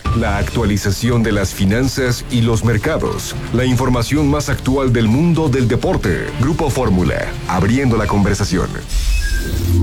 La actualización de las finanzas y los mercados. La información más actual del mundo del deporte. Grupo Fórmula, abriendo la conversación.